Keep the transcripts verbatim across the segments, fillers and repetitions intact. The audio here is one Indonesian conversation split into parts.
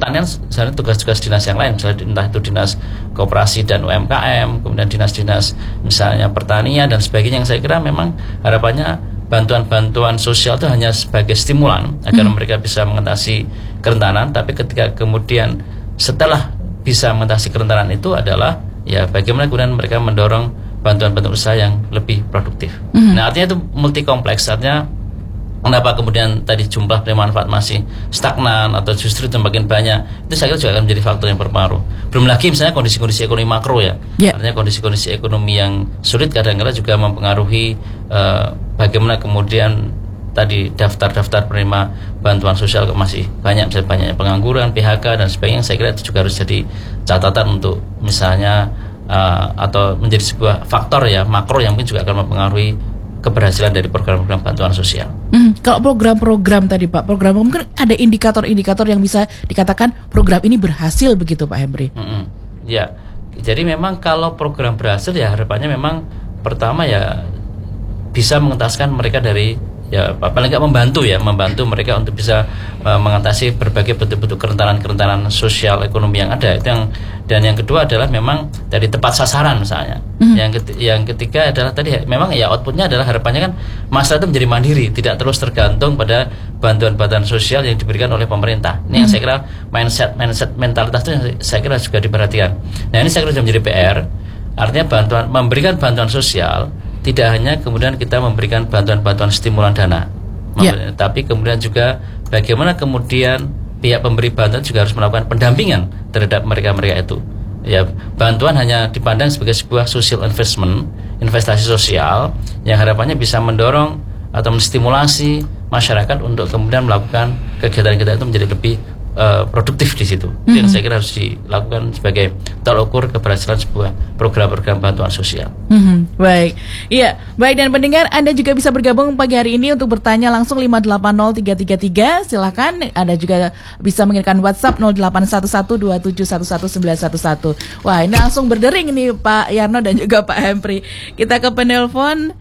pertanian sebenarnya tugas-tugas dinas yang lain, misalnya entah itu dinas koperasi dan U M K M, kemudian dinas-dinas misalnya pertanian dan sebagainya, yang saya kira memang harapannya bantuan-bantuan sosial itu hanya sebagai stimulan agar hmm. mereka bisa mengatasi kerentanan, tapi ketika kemudian setelah bisa mengatasi kerentanan itu adalah ya bagaimana kemudian mereka mendorong bantuan-bantuan usaha yang lebih produktif. Mm-hmm. Nah artinya itu multi kompleks. Artinya kenapa kemudian tadi jumlah penerima manfaat masih stagnan atau justru semakin banyak, itu saya kira juga akan menjadi faktor yang berpengaruh. Belum lagi misalnya kondisi-kondisi ekonomi makro ya, yeah. artinya kondisi-kondisi ekonomi yang sulit kadang-kadang juga mempengaruhi uh, bagaimana kemudian tadi daftar-daftar penerima bantuan sosial masih banyak, misalnya banyaknya pengangguran, P H K dan sebagainya. Saya kira itu juga harus jadi catatan untuk misalnya Uh, atau menjadi sebuah faktor ya makro yang mungkin juga akan mempengaruhi keberhasilan dari program-program bantuan sosial. Hmm, kalau program-program tadi Pak, program mungkin ada indikator-indikator yang bisa dikatakan program ini berhasil begitu Pak Hembri? Hmm, ya, jadi memang kalau program berhasil ya harapannya memang pertama ya bisa mengentaskan mereka dari ya paling nggak membantu ya membantu mereka untuk bisa uh, mengatasi berbagai bentuk-bentuk kerentanan-kerentanan sosial ekonomi yang ada itu yang, dan yang kedua adalah memang dari tepat sasaran misalnya. Mm-hmm. yang ketiga, yang ketiga adalah tadi memang ya outputnya adalah harapannya kan masyarakat itu menjadi mandiri, tidak terus tergantung pada bantuan-bantuan sosial yang diberikan oleh pemerintah. Ini mm-hmm. yang saya kira mindset mindset mentalitas itu yang saya kira juga diperhatikan. Nah ini saya kira sudah menjadi P R, artinya bantuan memberikan bantuan sosial tidak hanya kemudian kita memberikan bantuan-bantuan stimulan dana, yeah. tapi kemudian juga bagaimana kemudian pihak pemberi bantuan juga harus melakukan pendampingan terhadap mereka-mereka itu. Ya, bantuan hanya dipandang sebagai sebuah social investment, investasi sosial yang harapannya bisa mendorong atau menstimulasi masyarakat untuk kemudian melakukan kegiatan-kegiatan itu menjadi lebih Uh, produktif di situ. Mm-hmm. Yang saya kira harus dilakukan sebagai tolak ukur keberhasilan sebuah program-program bantuan sosial. Mm-hmm. Baik, iya, baik dan pendengar Anda juga bisa bergabung pagi hari ini untuk bertanya langsung lima delapan nol tiga tiga tiga. Silakan. Anda juga bisa mengirimkan WhatsApp nol delapan satu satu dua tujuh satu satu sembilan satu satu. Wah, ini langsung berdering nih Pak Yarno dan juga Pak Hembri. Kita ke penelpon.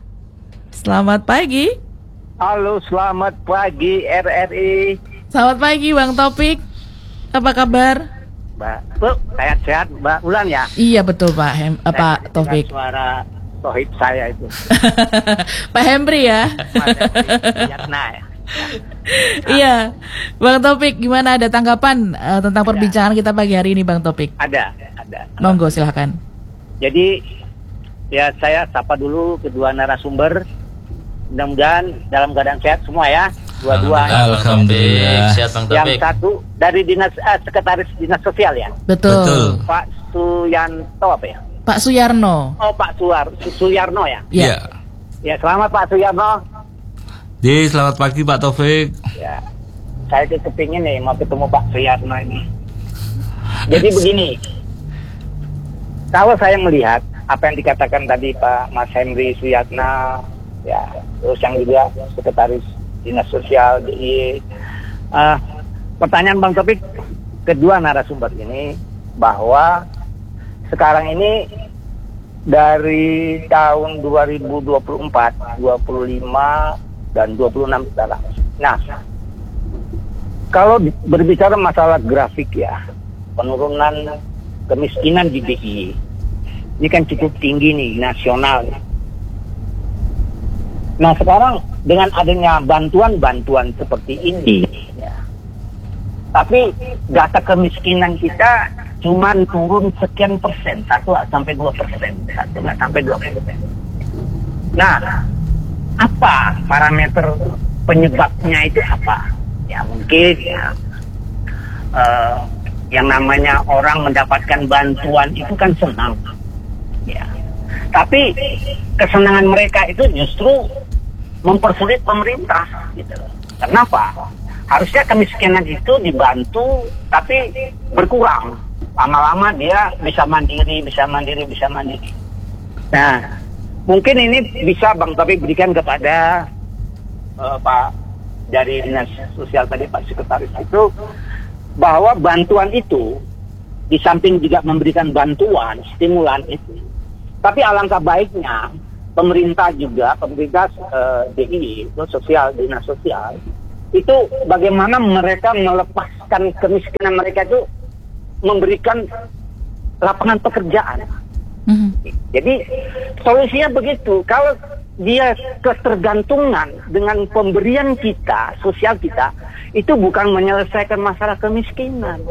Selamat pagi. Halo, selamat pagi R R I. Selamat pagi Bang Taufik, apa kabar? Mbak, Bu, sehat-sehat Mbak Ulan ya? Iya betul Pak Hem, eh, Pak Taufik. Suara tohib saya itu. Pak Hembri ya? Nah, ya. Iya, Bang Taufik, gimana ada tanggapan uh, tentang ada. perbincangan kita pagi hari ini Bang Taufik? Ada, ada. Monggo silakan. Jadi ya saya sapa dulu kedua narasumber, mudah-mudahan dalam keadaan sehat semua ya. Dua-dua. Alhamdulillah. Sehat Bang Taufik. Yang satu dari dinas eh, sekretaris dinas sosial ya. Betul. Betul. Pak Suyanto apa ya? Pak Suyarno. Oh Pak Suar, Suyarno ya. Iya. Ya. Ya selamat Pak Suyarno. Di selamat pagi Pak Taufik. Ya. Saya kepingin nih mau ketemu Pak Suyarno ini. Jadi begini. Kalau saya melihat apa yang dikatakan tadi Pak Mas Hembri Suyatna, ya, terus yang juga sekretaris Dinas Sosial D I Y. Uh, pertanyaan Bang Taufik kedua narasumber ini bahwa sekarang ini dari tahun dua ribu dua puluh empat, dua puluh lima dan dua puluh enam sekarang. Nah, kalau berbicara masalah grafik ya, penurunan kemiskinan di D I Y ini kan cukup tinggi nih nasional. Nah sekarang dengan adanya bantuan-bantuan seperti ini, ya, tapi data kemiskinan kita cuma turun sekian persen, satu sampai dua persen, satu nggak sampai dua persen. Nah, apa parameter penyebabnya itu apa? Ya mungkin ya, uh, yang namanya orang mendapatkan bantuan itu kan senang, ya. Tapi kesenangan mereka itu justru mempersulit pemerintah, gitu. Kenapa? Harusnya kemiskinan itu dibantu, tapi berkurang. Lama-lama dia bisa mandiri, bisa mandiri, bisa mandiri. Nah, mungkin ini bisa Bang Taufik berikan kepada uh, Pak dari Dinas Sosial tadi, Pak Sekretaris itu, bahwa bantuan itu di samping juga memberikan bantuan, stimulan itu, tapi alangkah baiknya pemerintah juga, pemerintah uh, D I Y, itu sosial, dinas sosial, itu bagaimana mereka melepaskan kemiskinan mereka itu memberikan lapangan pekerjaan. Mm-hmm. Jadi solusinya begitu. Kalau dia ketergantungan dengan pemberian kita, sosial kita, itu bukan menyelesaikan masalah kemiskinan.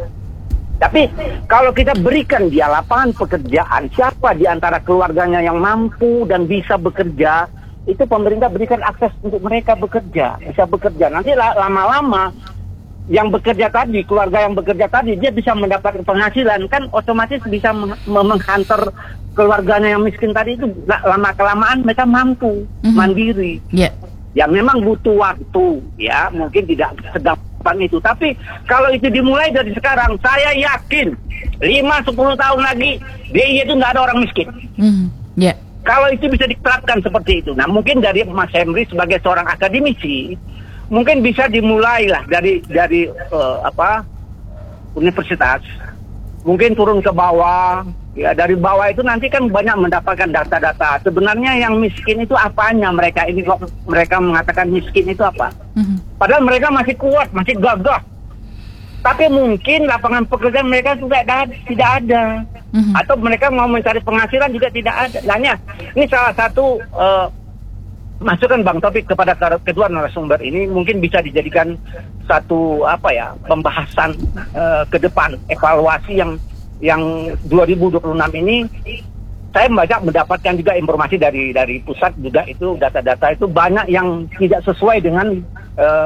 Tapi kalau kita berikan dia lapangan pekerjaan, siapa di antara keluarganya yang mampu dan bisa bekerja, itu pemerintah berikan akses untuk mereka bekerja, bisa bekerja. Nanti lama-lama yang bekerja tadi, keluarga yang bekerja tadi, dia bisa mendapatkan penghasilan, kan otomatis bisa menghantar keluarganya yang miskin tadi itu. Lama-kelamaan mereka mampu, mm-hmm. mandiri. Yeah. Ya memang butuh waktu, ya mungkin tidak segampang itu. Tapi kalau itu dimulai dari sekarang, saya yakin lima sampai sepuluh tahun lagi D I Y itu nggak ada orang miskin. Mm-hmm. Yeah. Kalau itu bisa diterapkan seperti itu. Nah mungkin dari Mas Henry sebagai seorang akademisi, mungkin bisa dimulai lah dari dari uh, apa universitas, mungkin turun ke bawah. Ya dari bawah itu nanti kan banyak mendapatkan data-data. Sebenarnya yang miskin itu apanya mereka ini, kok mereka mengatakan miskin itu apa? Mm-hmm. Padahal mereka masih kuat, masih gagah. Tapi mungkin lapangan pekerjaan mereka juga tidak ada. Mm-hmm. Atau mereka mau mencari penghasilan juga tidak ada. Nah, ini salah satu uh, masukan Bang Taufik kepada kedua narasumber ini mungkin bisa dijadikan satu apa ya pembahasan uh, ke depan, evaluasi yang yang dua ribu dua puluh enam ini. Saya banyak mendapatkan juga informasi dari dari pusat juga, itu data-data itu banyak yang tidak sesuai dengan uh,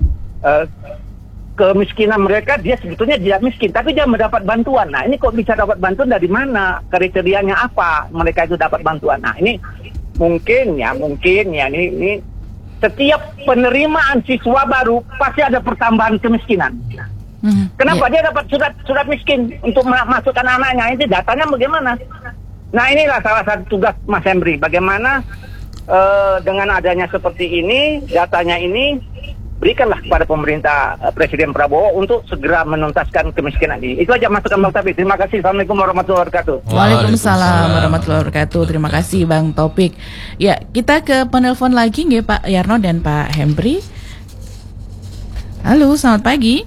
uh, kemiskinan mereka. Dia sebetulnya tidak miskin, tapi dia mendapat bantuan. Nah ini kok bisa dapat bantuan dari mana? Kriterianya apa mereka itu dapat bantuan? Nah ini mungkin ya, mungkin ya ini, ini setiap penerimaan siswa baru pasti ada pertambahan kemiskinan. Hmm, Kenapa yeah. dia dapat surat surat miskin untuk masukkan anaknya? Ini datanya bagaimana? Nah inilah salah satu tugas Mas Henry. Bagaimana uh, dengan adanya seperti ini, datanya ini, berikanlah kepada pemerintah uh, Presiden Prabowo untuk segera menuntaskan kemiskinan ini. Itu aja masukan Bang Taufik. Terima kasih. Assalamualaikum warahmatullahi wabarakatuh. Waalaikumsalam warahmatullahi wabarakatuh. Terima kasih Bang Taufik. Ya, kita ke penelpon lagi nggih Pak Yarno dan Pak Henry. Halo, selamat pagi.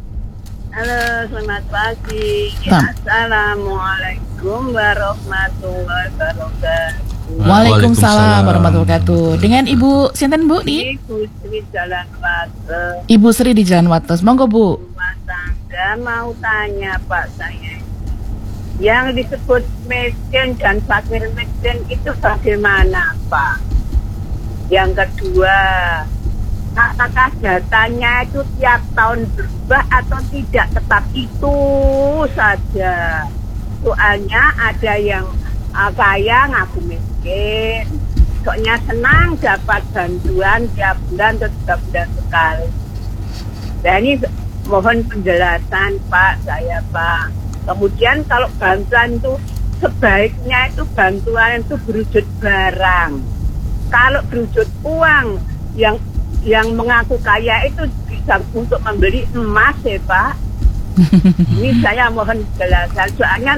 Halo, selamat pagi. Ya, Assalamualaikum warahmatullahi wabarakatuh. Waalaikumsalam warahmatullahi wabarakatuh. Dengan Ibu Sinten Bu di? Ibu Sri Jalan Wates. Ibu Sri di Jalan Wates. Monggo Bu. Rumah tangga mau tanya Pak saya. Yang disebut miskin dan fakir miskin itu bagaimana Pak? Yang kedua, apakah datanya itu tiap tahun berubah atau tidak, tetap itu saja? Soalnya ada yang uh, kaya ngaku miskin, soalnya senang dapat bantuan tiap bulan atau tiga bulan sekali. Dan ini mohon penjelasan Pak saya Pak. Kemudian kalau bantuan itu sebaiknya itu bantuan itu berwujud barang. Kalau berwujud uang, yang yang mengaku kaya itu bisa untuk membeli emas ya Pak. Ini saya mohon penjelasan. Soalnya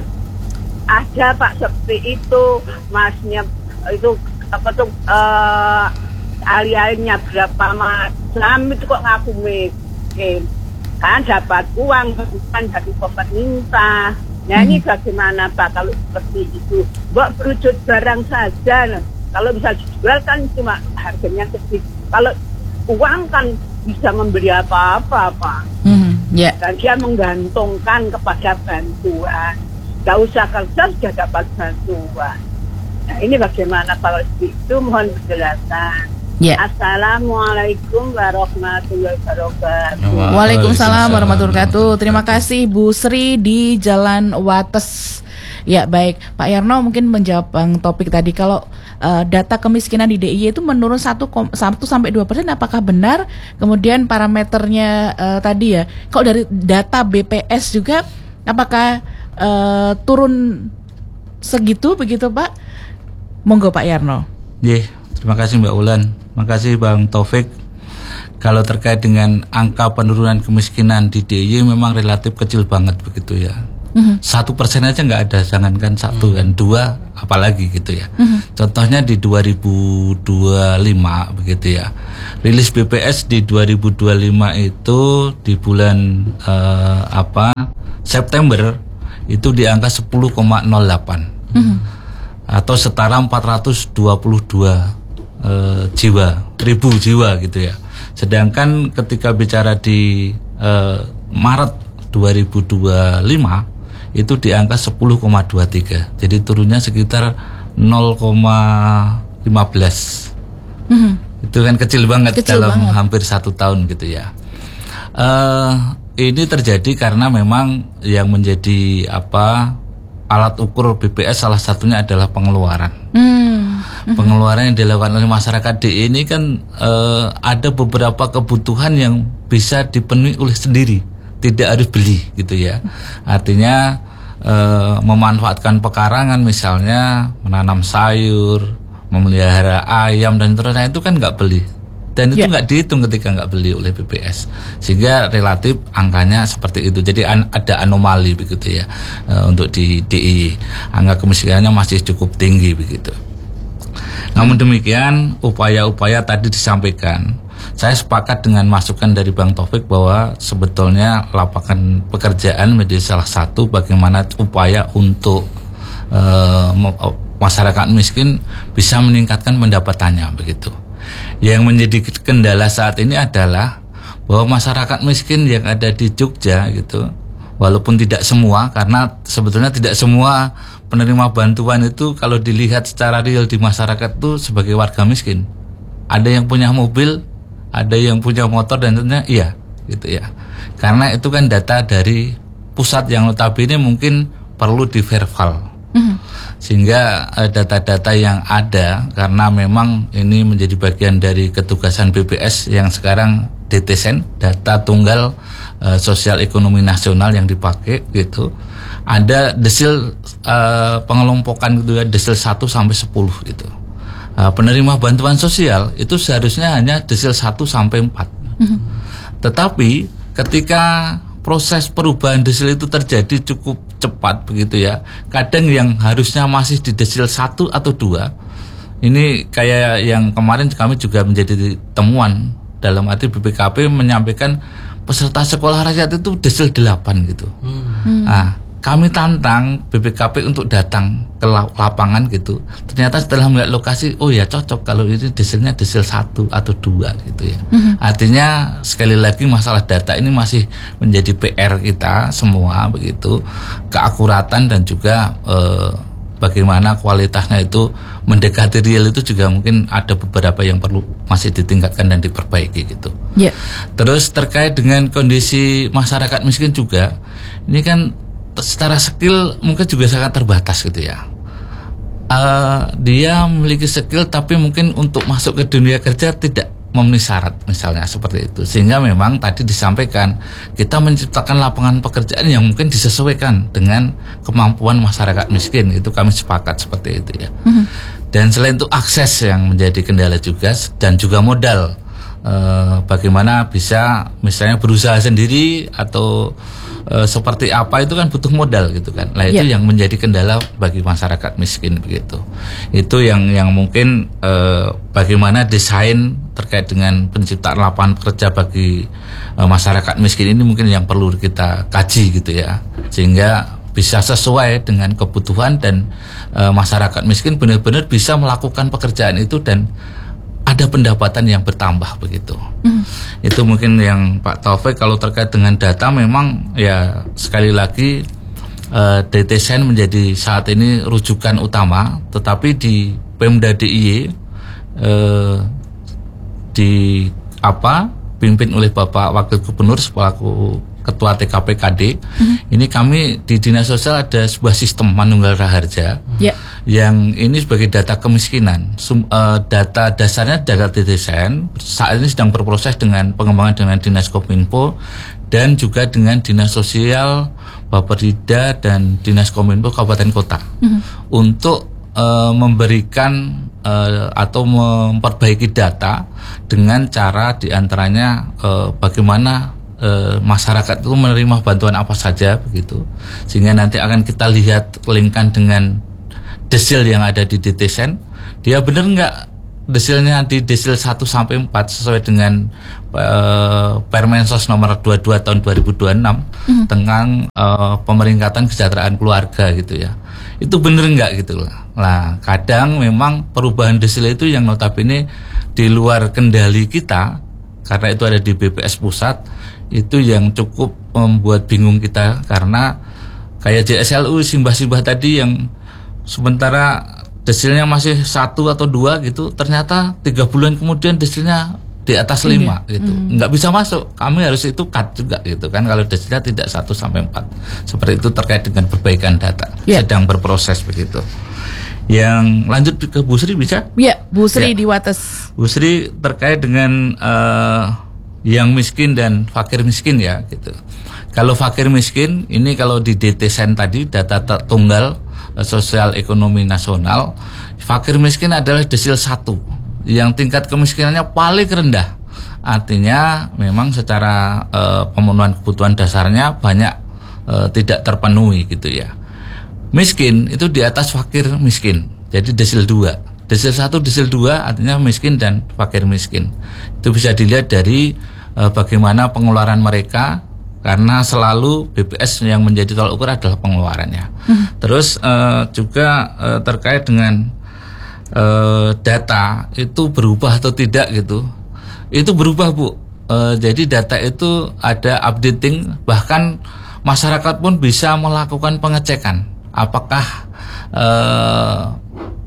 ada Pak seperti itu, masnya itu apa tuh uh, alih-alihnya berapa macam itu kok ngaku miskin. Kan dapat uang bukan dari pemerintah. Nah ini bagaimana Pak kalau seperti itu? Buat berwujud barang saja. Kalau bisa dijual kan cuma harganya kecil. Kalau uang kan bisa membeli apa-apa, Pak. Mm-hmm. Yeah. Dan dia menggantungkan kepada bantuan. Gak usah kerja sudah dapat bantuan. Nah ini bagaimana kalau itu? Mohon penjelasan. Yeah. Assalamualaikum warahmatullahi wabarakatuh. Waalaikumsalam warahmatullahi wabarakatuh. Terima kasih Bu Sri di Jalan Wates. Ya baik, Pak Yarno mungkin menjawab Bang Topik tadi, kalau uh, data kemiskinan di D I Y itu menurun satu sampai dua persen, apakah benar? Kemudian parameternya uh, tadi ya, kok dari data B P S juga apakah uh, turun segitu begitu Pak? Monggo Pak Yarno. Yeah, terima kasih Mbak Ulan, terima kasih Bang Taufik. Kalau terkait dengan angka penurunan kemiskinan di D I Y memang relatif kecil banget begitu ya. Satu persen aja nggak ada, jangankan satu dan dua, apalagi gitu ya. Contohnya di dua ribu dua puluh lima begitu ya, rilis B P S di dua ribu dua puluh lima itu di bulan eh, apa September itu di angka sepuluh koma nol delapan atau setara empat ratus dua puluh dua eh, jiwa, ribu jiwa gitu ya. Sedangkan ketika bicara di eh, Maret dua ribu dua puluh lima itu di angka sepuluh koma dua tiga, jadi turunnya sekitar nol koma lima belas. Mm-hmm. Itu kan kecil banget kecil dalam banget. Hampir satu tahun gitu ya. Uh, ini terjadi karena memang yang menjadi apa alat ukur B P S salah satunya adalah pengeluaran. Mm-hmm. Pengeluaran yang dilakukan oleh masyarakat D I Y ini kan uh, ada beberapa kebutuhan yang bisa dipenuhi oleh sendiri, tidak harus beli gitu ya. Artinya e, memanfaatkan pekarangan misalnya, menanam sayur, memelihara ayam dan seterusnya itu kan nggak beli. Dan itu nggak yeah. dihitung ketika nggak beli oleh B P S. Sehingga relatif angkanya seperti itu. Jadi an, ada anomali begitu ya e, untuk di D I Y. Angka kemiskinannya masih cukup tinggi begitu. Namun demikian upaya-upaya tadi disampaikan, saya sepakat dengan masukan dari Bang Taufik bahwa sebetulnya lapangan pekerjaan menjadi salah satu bagaimana upaya untuk uh, masyarakat miskin bisa meningkatkan pendapatannya begitu. Yang menjadi kendala saat ini adalah bahwa masyarakat miskin yang ada di Jogja gitu, walaupun tidak semua, karena sebetulnya tidak semua penerima bantuan itu kalau dilihat secara real di masyarakat itu sebagai warga miskin. Ada yang punya mobil, ada yang punya motor dan tentunya iya gitu ya. Karena itu kan data dari pusat yang notabene mungkin perlu diverval. Mm-hmm. Sehingga eh, data-data yang ada, karena memang ini menjadi bagian dari ketugasan B P S yang sekarang D T S E N, data tunggal eh, sosial ekonomi nasional yang dipakai gitu. Ada desil eh, pengelompokan gitu ya, desil satu sampai sepuluh gitu. Uh, penerima bantuan sosial itu seharusnya hanya desil satu sampai empat. Mm-hmm. Tetapi ketika proses perubahan desil itu terjadi cukup cepat begitu ya, kadang yang harusnya masih di desil satu atau dua, ini kayak yang kemarin kami juga menjadi temuan dalam arti B P K P menyampaikan peserta sekolah rakyat itu desil delapan gitu. Mm-hmm. Nah, kami tantang B P K P untuk datang ke lapangan gitu. Ternyata setelah melihat lokasi, oh ya cocok kalau ini desilnya desil satu atau dua gitu ya. Mm-hmm. Artinya sekali lagi masalah data ini masih menjadi P R kita semua begitu. Keakuratan dan juga eh, bagaimana kualitasnya itu mendekati real itu juga mungkin ada beberapa yang perlu masih ditingkatkan dan diperbaiki gitu. Yeah. Terus terkait dengan kondisi masyarakat miskin juga, ini kan secara skill mungkin juga sangat terbatas gitu ya. Uh, dia memiliki skill tapi mungkin untuk masuk ke dunia kerja tidak memenuhi syarat misalnya seperti itu. Sehingga memang tadi disampaikan kita menciptakan lapangan pekerjaan yang mungkin disesuaikan dengan kemampuan masyarakat miskin. Itu kami sepakat seperti itu ya. Mm-hmm. Dan selain itu akses yang menjadi kendala juga dan juga modal. Uh, bagaimana bisa misalnya berusaha sendiri atau uh, seperti apa itu kan butuh modal gitu kan. Nah itu yeah. yang menjadi kendala bagi masyarakat miskin begitu. Itu yang yang mungkin uh, bagaimana desain terkait dengan penciptaan lapangan kerja bagi uh, masyarakat miskin ini mungkin yang perlu kita kaji gitu ya, sehingga bisa sesuai dengan kebutuhan dan uh, masyarakat miskin benar-benar bisa melakukan pekerjaan itu dan ada pendapatan yang bertambah begitu. Mm. Itu mungkin yang Pak Taufik. Kalau terkait dengan data memang ya sekali lagi uh, D T S E N menjadi saat ini rujukan utama, tetapi di Pemda D I Y uh, di apa pimpin oleh Bapak Wakil Gubernur selaku Ketua T K P K D, mm-hmm. ini kami di Dinas Sosial ada sebuah sistem Manunggal Raharja yeah. yang ini sebagai data kemiskinan. Sum, uh, data dasarnya data D T S E N saat ini sedang berproses dengan pengembangan dengan Dinas Kominfo dan juga dengan Dinas Sosial, Bapperida dan Dinas Kominfo Kabupaten Kota mm-hmm. untuk uh, memberikan uh, atau memperbaiki data dengan cara diantaranya uh, bagaimana e, masyarakat itu menerima bantuan apa saja begitu, sehingga nanti akan kita lihat linkkan dengan desil yang ada di D T S E N, dia benar nggak desilnya di desil satu sampai empat sesuai dengan uh, Permensos nomor dua puluh dua tahun dua ribu dua puluh enam mm-hmm. tentang uh, pemeringkatan kesejahteraan keluarga gitu ya. Itu bener nggak gitu loh. Nah, kadang memang perubahan desil itu yang notabene di luar kendali kita, karena itu ada di B P S pusat, itu yang cukup membuat bingung kita, karena kayak J S L U simbah-simbah tadi yang sementara desilnya masih satu atau dua gitu, ternyata tiga bulan kemudian desilnya di atas lima iya. gitu, mm. nggak bisa masuk. Kami harus itu cut juga gitu kan, kalau desilnya tidak satu sampai empat. Seperti itu terkait dengan perbaikan data, yeah. sedang berproses begitu. Yang lanjut ke Bu Sri bisa? Iya, Bu Sri ya. Di Wates. Bu Sri terkait dengan uh, yang miskin dan fakir miskin ya gitu. Kalau fakir miskin ini kalau di D T S E N tadi data tunggal sosial ekonomi nasional, fakir miskin adalah desil satu yang tingkat kemiskinannya paling rendah. Artinya memang secara e, pemenuhan kebutuhan dasarnya banyak e, tidak terpenuhi gitu ya. Miskin itu di atas fakir miskin, jadi desil dua. Desil satu, desil dua artinya miskin dan fakir miskin. Itu bisa dilihat dari e, bagaimana pengeluaran mereka, karena selalu B P S yang menjadi tolak ukur adalah pengeluarannya. Hmm. Terus uh, juga uh, terkait dengan uh, data itu berubah atau tidak gitu. Itu berubah Bu. Uh, jadi data itu ada updating, bahkan masyarakat pun bisa melakukan pengecekan apakah uh,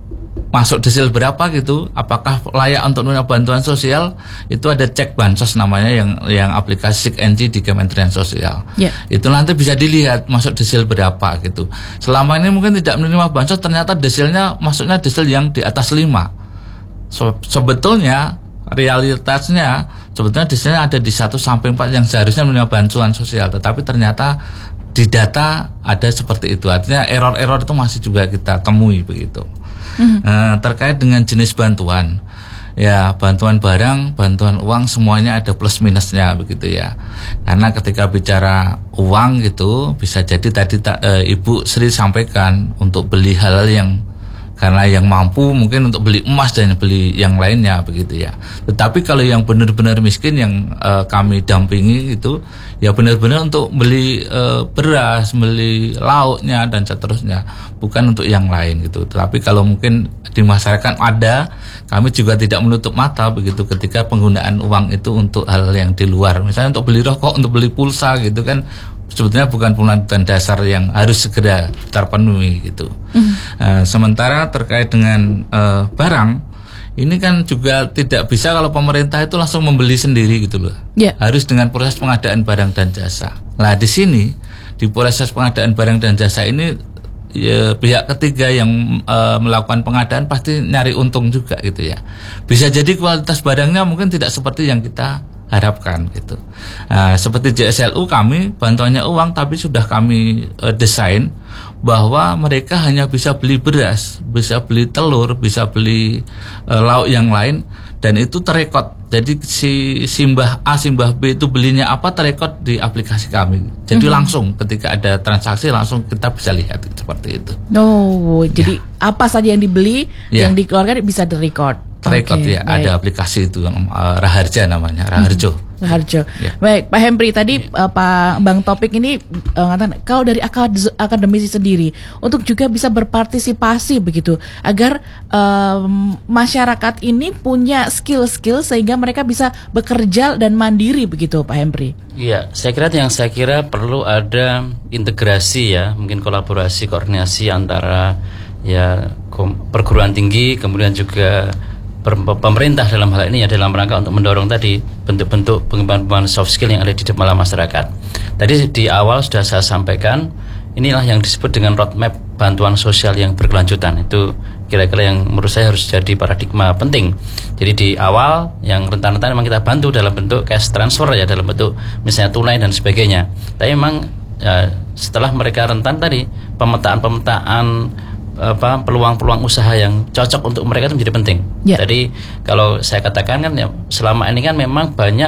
masuk desil berapa gitu, apakah layak untuk menerima bantuan sosial. Itu ada cek bansos namanya yang yang aplikasi Sik N G di Kementerian Sosial. Yeah. Itu nanti bisa dilihat masuk desil berapa gitu. Selama ini mungkin tidak menerima bansos, ternyata desilnya masuknya desil yang di atas lima. So, sebetulnya realitasnya sebetulnya desilnya ada di satu sampai empat yang seharusnya menerima bantuan sosial, tetapi ternyata di data ada seperti itu. Artinya error-error itu masih juga kita temui begitu. Mm-hmm. Uh, terkait dengan jenis bantuan, ya bantuan barang, bantuan uang semuanya ada plus minusnya begitu ya. Karena ketika bicara uang gitu, bisa jadi tadi ta, uh, Ibu Sri sampaikan untuk beli hal-hal yang karena yang mampu mungkin untuk beli emas dan beli yang lainnya begitu ya. Tetapi kalau yang benar-benar miskin yang uh, kami dampingi itu ya benar-benar untuk beli uh, beras, beli lauknya dan seterusnya, bukan untuk yang lain gitu. Tetapi kalau mungkin di masyarakat ada, kami juga tidak menutup mata begitu ketika penggunaan uang itu untuk hal yang di luar, misalnya untuk beli rokok, untuk beli pulsa gitu kan, sebetulnya bukan kebutuhan dasar yang harus segera terpenuhi gitu. Mm. Uh, sementara terkait dengan uh, barang, ini kan juga tidak bisa kalau pemerintah itu langsung membeli sendiri gitu loh. Yeah. Harus dengan proses pengadaan barang dan jasa. Nah di sini di proses pengadaan barang dan jasa ini ya, pihak ketiga yang uh, melakukan pengadaan pasti nyari untung juga gitu ya. Bisa jadi kualitas barangnya mungkin tidak seperti yang kita harapkan gitu. Nah, seperti J S L U kami bantuannya uang, tapi sudah kami uh, desain bahwa mereka hanya bisa beli beras, bisa beli telur, bisa beli uh, lauk yang lain, dan itu terekod. Jadi si simbah A, simbah B itu belinya apa terekod di aplikasi kami. Jadi mm-hmm. langsung ketika ada transaksi langsung kita bisa lihat seperti itu. Oh, ya. Jadi apa saja yang dibeli, ya. yang dikeluarkan bisa direkod. Record okay, ya, baik. Ada aplikasi itu yang uh, Raharja namanya, Raharjo. Hmm, Raharjo. Ya. Baik, Pak Hempri tadi ya. uh, Pak Bang Topik ini uh, ngatakan kalau dari akad- akademisi sendiri untuk juga bisa berpartisipasi begitu agar um, masyarakat ini punya skill-skill sehingga mereka bisa bekerja dan mandiri begitu, Pak Hempri. Iya, saya kira yang saya kira perlu ada integrasi ya, mungkin kolaborasi, koordinasi antara ya perguruan tinggi, kemudian juga pemerintah dalam hal ini ya, dalam rangka untuk mendorong tadi bentuk-bentuk pengembangan soft skill yang ada di dalam masyarakat. Tadi di awal sudah saya sampaikan, inilah yang disebut dengan roadmap bantuan sosial yang berkelanjutan. Itu kira-kira yang menurut saya harus jadi paradigma penting. Jadi di awal yang rentan-rentan memang kita bantu dalam bentuk cash transfer ya, dalam bentuk misalnya tunai dan sebagainya. Tapi memang ya, setelah mereka rentan tadi, pemetaan-pemetaan apa peluang-peluang usaha yang cocok untuk mereka itu menjadi penting. Yeah. Jadi kalau saya katakan kan ya, selama ini kan memang banyak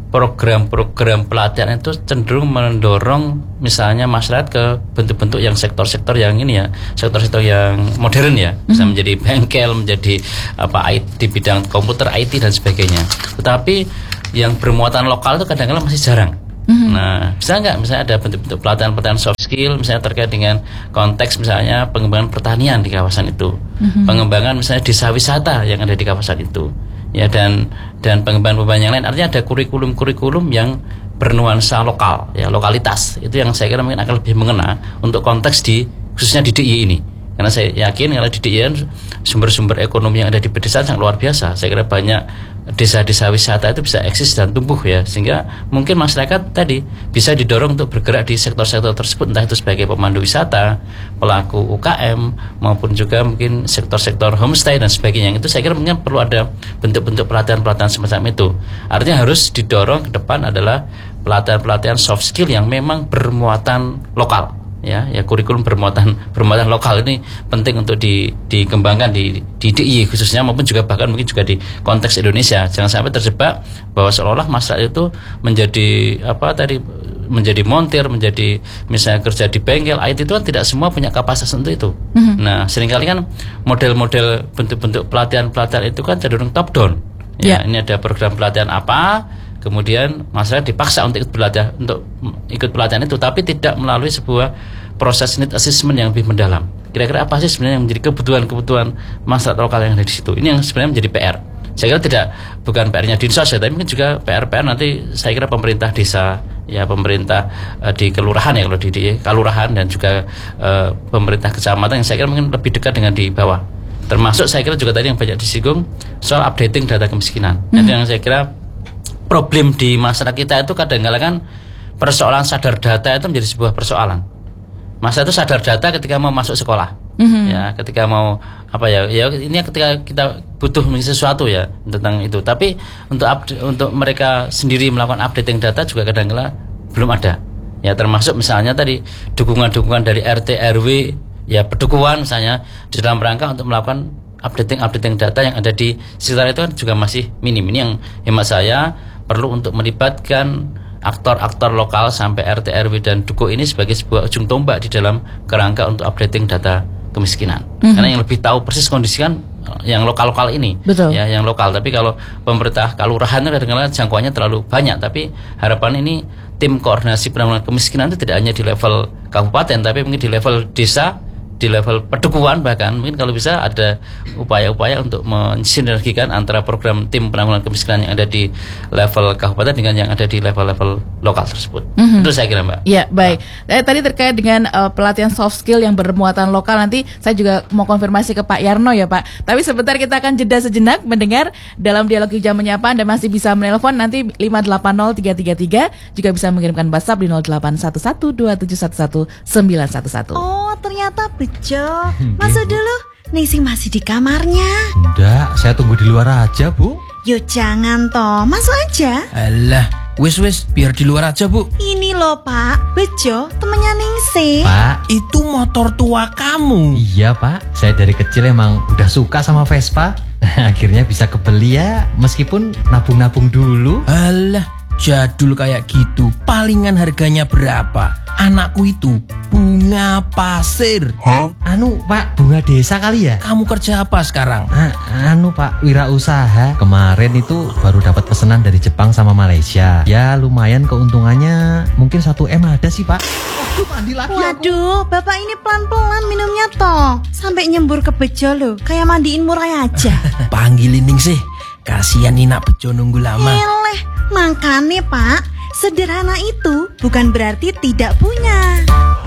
program-program pelatihan itu cenderung mendorong misalnya masyarakat ke bentuk-bentuk yang sektor-sektor yang ini ya, sektor-sektor yang modern ya, bisa menjadi bengkel, menjadi apa I T, bidang komputer, I T dan sebagainya. Tetapi yang bermuatan lokal itu kadang-kadang masih jarang. Mm-hmm. Nah, bisa nggak misalnya ada bentuk-bentuk pelatihan-pelatihan soft skill misalnya terkait dengan konteks misalnya pengembangan pertanian di kawasan itu, mm-hmm. pengembangan misalnya desa wisata yang ada di kawasan itu. Ya, dan dan pengembangan-pengembangan yang lain, artinya ada kurikulum-kurikulum yang bernuansa lokal ya, lokalitas itu yang saya kira mungkin akan lebih mengena untuk konteks di khususnya di D I Y ini, karena saya yakin kalau di D I Y sumber-sumber ekonomi yang ada di pedesaan sangat luar biasa. Saya kira banyak desa-desa wisata itu bisa eksis dan tumbuh ya, sehingga mungkin masyarakat tadi bisa didorong untuk bergerak di sektor-sektor tersebut, entah itu sebagai pemandu wisata, pelaku U K M, maupun juga mungkin sektor-sektor homestay dan sebagainya. Itu saya kira mungkin perlu ada bentuk-bentuk pelatihan-pelatihan semacam itu. Artinya harus didorong ke depan adalah pelatihan-pelatihan soft skill yang memang bermuatan lokal. Ya, ya kurikulum bermuatan bermuatan lokal ini penting untuk di, dikembangkan di, di D I Y khususnya, maupun juga bahkan mungkin juga di konteks Indonesia. Jangan sampai terjebak bahwa seolah-olah masyarakat itu menjadi apa tadi menjadi montir, menjadi misalnya kerja di bengkel I T, itu kan tidak semua punya kapasitas untuk itu. Mm-hmm. Nah, seringkali kan model-model bentuk-bentuk pelatihan-pelatihan itu kan cenderung top down. Ya, yeah. Ini ada program pelatihan apa, kemudian masyarakat dipaksa untuk ikut pelatihan, untuk ikut pelatihan itu, tapi tidak melalui sebuah proses need assessment yang lebih mendalam. Kira-kira apa sih sebenarnya yang menjadi kebutuhan-kebutuhan masyarakat lokal yang ada di situ? Ini yang sebenarnya menjadi P R. Saya kira tidak bukan P R-nya Dinsos ya, tapi mungkin juga P R-P R nanti saya kira pemerintah desa, ya pemerintah uh, di kelurahan ya kalau di, di kelurahan, dan juga uh, pemerintah kecamatan yang saya kira mungkin lebih dekat dengan di bawah. Termasuk saya kira juga tadi yang banyak disinggung soal updating data kemiskinan. Hmm. Itu yang saya kira problem di masyarakat kita itu kadang-kadang kan persoalan sadar data itu menjadi sebuah persoalan. Masa itu sadar data ketika mau masuk sekolah, mm-hmm. ya, ketika mau apa ya, ya ini ketika kita butuh sesuatu ya tentang itu. Tapi untuk update, untuk mereka sendiri melakukan updating data juga kadang-kadang belum ada. Ya, termasuk misalnya tadi dukungan-dukungan dari R T R W, ya pedukuhan misalnya di dalam rangka untuk melakukan updating-updating data yang ada di sekitar itu kan juga masih minim. Ini yang hemat saya perlu untuk melibatkan aktor-aktor lokal sampai R T R W dan Duko ini sebagai sebuah ujung tombak di dalam kerangka untuk updating data kemiskinan. Mm-hmm. Karena yang lebih tahu persis kondisi kan yang lokal-lokal ini. Betul. Ya, yang lokal. Tapi kalau pemerintah kelurahan itu kadang-kadang jangkauannya terlalu banyak. Tapi harapan ini tim koordinasi penanggulangan kemiskinan itu tidak hanya di level kabupaten, tapi mungkin di level desa, di level pedukuhan, bahkan mungkin kalau bisa ada upaya-upaya untuk mensinergikan antara program tim penanggulangan kemiskinan yang ada di level kabupaten dengan yang ada di level-level lokal tersebut. Mm-hmm. Itu saya kira, Mbak. Ya, baik. Nah, tadi terkait dengan uh, pelatihan soft skill yang bermuatan lokal, nanti saya juga mau konfirmasi ke Pak Yarno ya, Pak. Tapi sebentar kita akan jeda sejenak mendengar dalam dialog Hijau Menyapa. Anda masih bisa menelpon nanti lima delapan nol tiga tiga tiga, juga bisa mengirimkan WhatsApp di nol delapan satu satu dua tujuh satu satu sembilan satu satu. Oh, ternyata bejo. Masuk dulu. Ningsih masih di kamarnya. Enggak, saya tunggu di luar aja, Bu. Yo jangan toh, masuk aja. Alah, wis-wis biar di luar aja, Bu. Ini loh, Pak, Bejo temennya Ningsih. Pak, itu motor tua kamu. Iya, Pak. Saya dari kecil emang udah suka sama Vespa. Akhirnya bisa kebeli ya, meskipun nabung-nabung dulu. Alah, jadul kayak gitu. Palingan harganya berapa? Anakku itu bunga pasir. Hah? Anu Pak, bunga desa kali ya? Kamu kerja apa sekarang? Ah, anu Pak, wirausaha. Kemarin itu baru dapat pesanan dari Jepang sama Malaysia. Ya lumayan keuntungannya, mungkin satu M ada sih Pak. Waduh, mandi lagi Waduh, aku. Bapak ini pelan-pelan minumnya toh. Sampai nyembur ke Bejo loh, kayak mandiin murai aja. Panggilin Ningsih, kasihan Nina Bejo nunggu lama. Eleh, makanya Pak, sederhana itu bukan berarti tidak punya.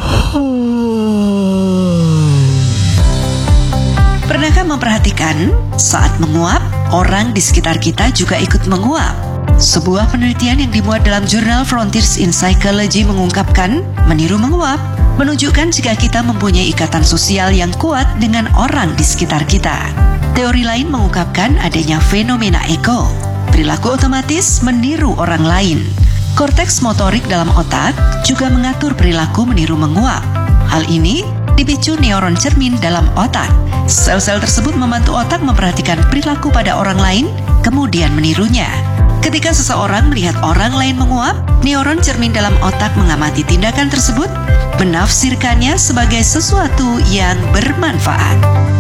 Pernahkah memperhatikan saat menguap, orang di sekitar kita juga ikut menguap? Sebuah penelitian yang dimuat dalam jurnal Frontiers in Psychology mengungkapkan, meniru menguap menunjukkan jika kita mempunyai ikatan sosial yang kuat dengan orang di sekitar kita. Teori lain mengungkapkan adanya fenomena eko, perilaku otomatis meniru orang lain. Korteks motorik dalam otak juga mengatur perilaku meniru menguap. Hal ini dipicu neuron cermin dalam otak. Sel-sel tersebut membantu otak memperhatikan perilaku pada orang lain, kemudian menirunya. Ketika seseorang melihat orang lain menguap, neuron cermin dalam otak mengamati tindakan tersebut, menafsirkannya sebagai sesuatu yang bermanfaat.